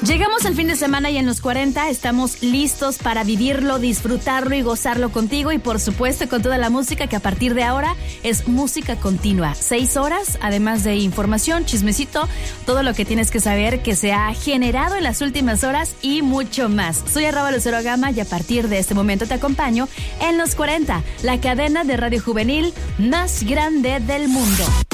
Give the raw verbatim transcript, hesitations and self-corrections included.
Llegamos al fin de semana y en los cuarenta estamos listos para vivirlo, disfrutarlo y gozarlo contigo y por supuesto con toda la música que a partir de ahora es música continua. Seis horas, además de información, chismecito, todo lo que tienes que saber que se ha generado en las últimas horas y mucho más. Soy arroba Lucero Gama y a partir de este momento te acompaño en los cuarenta, la cadena de radio juvenil más grande del mundo.